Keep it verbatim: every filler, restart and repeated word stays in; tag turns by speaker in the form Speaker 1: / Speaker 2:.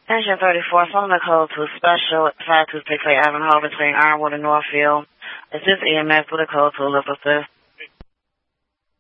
Speaker 1: Engine thirty-four, following the code to Special five two six eight Ivanhoe between Ironwood and Northfield. Assist E M S with a code to Elizabeth.